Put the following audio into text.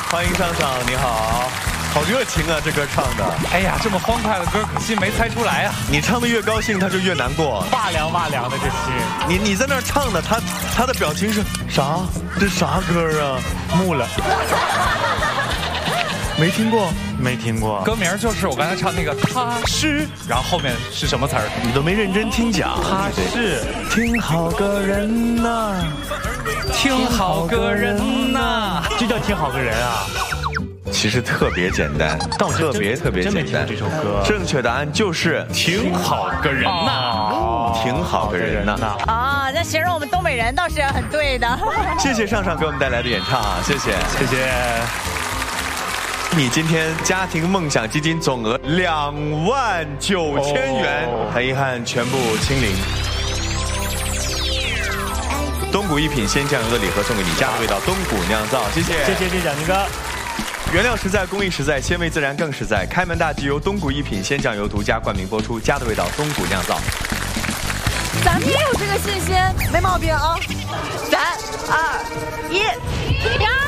欢迎上场，你好。好热情啊，这歌唱的。 哎呀，这么欢快的歌，可惜没猜出来啊。 你唱的越高兴，他就越难过。 哇凉哇凉的，这是。 你在那儿唱的，他的表情是啥？这啥歌啊？ 木了。 没听过， 没听过。歌名就是我刚才唱那个他是，然后后面是什么词儿？ 你都没认真听讲。 他是听好个人呐， 听好个人呐， 就叫听好个人啊。 其实特别简单，特别简单。 这首歌正确答案就是挺好个人呐， 挺好个人呐。 啊，那形容我们东北人倒是很对的。 谢谢上上给我们带来的演唱啊，谢谢。你今天家庭梦想基金总额29000元，很遗憾全部清零。东谷一品鲜酱油的礼盒送给你，家的味道，东谷酿造，谢谢蒋宁哥。 原料实在，工艺实在，鲜味自然更实在。开门大吉由东谷一品鲜酱油独家冠名播出，家的味道，东谷酿造。 咱们也有这个信心，没毛病啊！3、2、1，